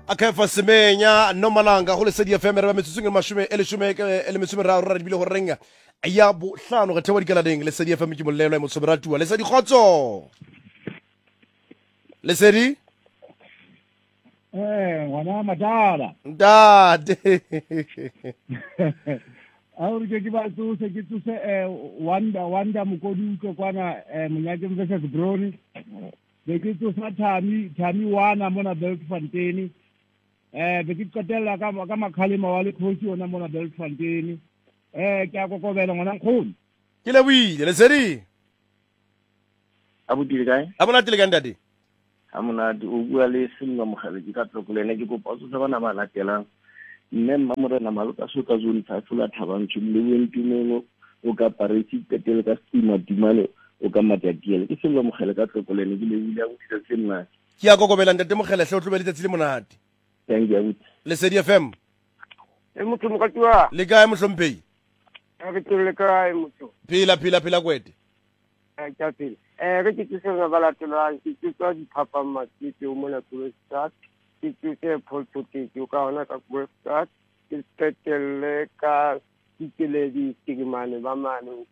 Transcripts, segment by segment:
Akhefa Semenya Nomalanga go le Lesedi FM re ba metsutsung e mashume e leshume e le metsume ra re dibile go renga ya bo hlano ga thewa dikaladeng Lesedi FM ke molelo e motso bratua Lesedi khotso Lesedi ngwana madala ntate a re ke ba tsose ke tsose wanda mokodi utlwe kwana monyake versus Brownie be ke tsosa thami wana mona Beltfontein be ke qetella ka makhalema wa le coach ona mona Beltfontein ke a kokobela ngwana nkgono ke le buile Lesedi Abudile kae abona tile ka ntate amona o bua le Sello Mogale ke ka tlokolene ke go potsa bana ba latela mme mmamorena maluka soka zone fa fula thabantsho le wentumelo o ka parisi ketele ka stima dimane o ka matatiele ke Sello Mogale ka tlokolene ke le bile go ditse tsena ke ya kokobela ntate Mogale hle o tlobele tse le monate thank you Lesedi FM e motho mo ka twa le kae mohlomphei re tsole kae motho phila kwete ka pele re ke tsena ba latela ke tswa di phapa matsitse o mona ko start ke tsetse Paul Potiki o ka ona ka ko start ke tetele ka dikeledi stigmane ba mane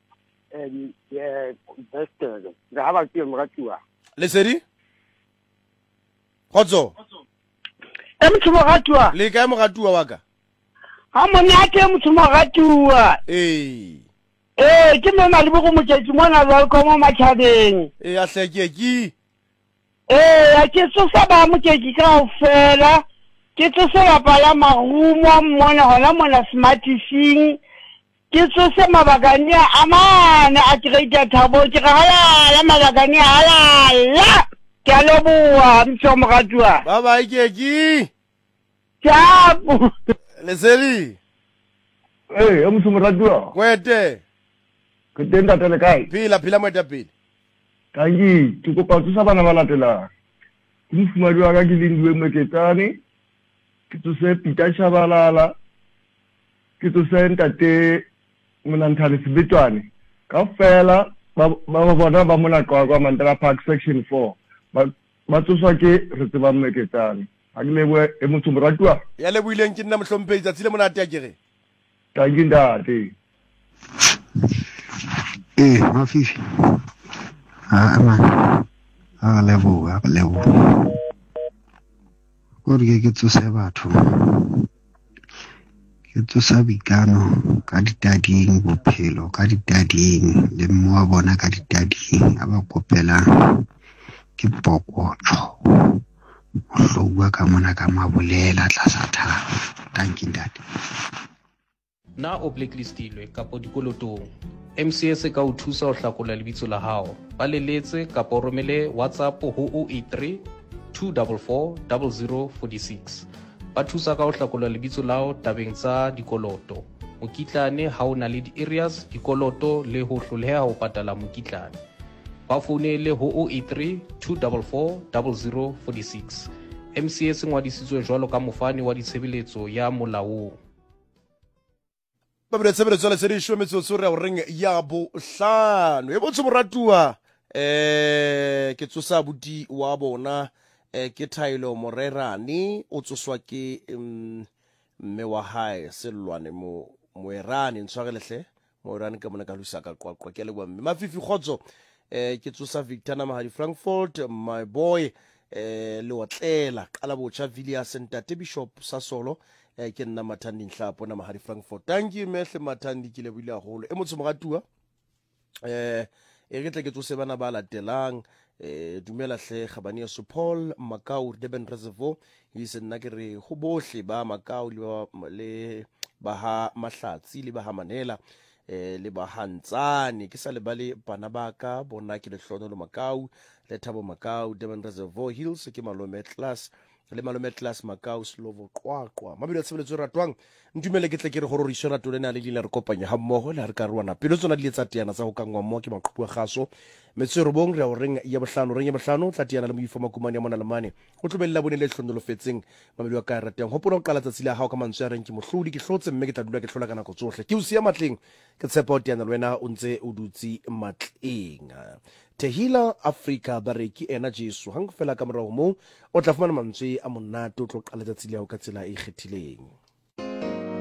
investor ga ba ke mo ka twa Lesedi khotso motho mo gatua le kae mo gatua wa ka ha monate motho mo gatua ke mena le go motsetsi mona welcome mathabeng a hleke ki ke tsosa ba motsetsi ka ofela ke tsosa ba pala marumo mona hona mona smart fishing ke tsosa mabagane a mane a tireta thabo ke ga halala mabagane halala ke a leboa motho mo gatua bye ki Chapu Lesedi motho mo ratua kwete ke tenda tele kae phila moeta pele kangi ke kopa tsosa bana ba latela ke mfumadi wa ka ke lindiwe meketsane ke tsose Peter Shabalala ke tsose ntate Monanthale Sebetwane ka fela ba bona ba mona kwa Mandela Park section 4 ba tsoswa ke re tseba meketsane a ke leboe e motho mo ratua ya leboileng ke nna mohlomphei tsa tsile monate ya kere kangi ntate mafifi a leboa gore ke tsose batho ke tsosa boikano ka ditading bophelo ka ditading le mmo wa bona ka ditading a ba kopelang ke pokotso hloua ka mona ka mabolela tlasa thaba thank you dad na o blacklistilwe kapo dikolotong MCS ka o thusa ho hlakola lebitso la hao ba leletse kapo o romele WhatsApp ho 083 244 0046 ba thusa ka ho hlakola lebitso la hao tabeng tsa dikoloto mokitlane ha o na le di-areas dikoloto le ho hloleha ho patala mokitlane ba founele ho 083 244 0046 MCS ngwadisitswe jwalo ka mofani wa ditshebeletso ya molaong ba bile tshebeletso le Lesedi shwe metsotso re o reng ya bo hlano e botse moratua ke tsosa buti wa bona ke Thailo Morerane o tsoswa ke mme wa hae Selwane Moerane ntshwarelehle Moerane ka mona ka lusa ka qwaqwa ke le bua mme mafifi khotso ke tsosa Victor Mahadi Frankfurt my boy le otlela qala botsha Villiers Ntate Bishop Sasolo ke nna Mathandi Nhlapo na Mahadi Frankfurt thank you mehle Mathandi ke le buile haholo e motho mo gatua e re tle ke tsose bana ba latelang dumela hle Khabane Paul Makau Durban Reservoir ise nna ke re go bohle ba Makau le ba ha Mahlatsi le ba ha Manela le ba Hantsane ke sa le bale bana ba ka bona ke le hlono le Makau le Thabo Makau Durban Reservoir Hills ke Malome Class le Malome Class Makau Slovo qwaqwa mabelo tshebeletso ratwang ntumele ke tle ke re gore re shora tole na le dile re kopanya ha mmogo le re ka rwana pelo tsona di letsa tiana tsa go kangwa mo ke maqhubu a gaso metsero bong re o reng ya bohlano tla tiana le moifo makumane ya mona le mane o tlobella bone le hlondolo fetseng mabelo wa ka rateng hopola o qala tsatsile ha o ka mantswe ya reng ke mohlodi ke hlotse mme ke tla dula ke hlola kana go tsohle ke o sia matleng ke tshepa o tiana le wena o ntse o dutse matleng Tehila Africa ba re ke ena Jesu hang fela ka morago mo o tla fumana mantswe a monate o tlo qala letsatsi le ya o ka tsela e ikgethileng.